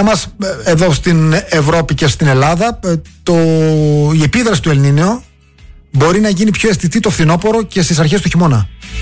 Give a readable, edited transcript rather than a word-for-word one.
για μας εδώ στην Ευρώπη και στην Ελλάδα η επίδραση του Ελνίνιο μπορεί να γίνει πιο αισθητή το φθινόπωρο και στις αρχές του χειμώνα.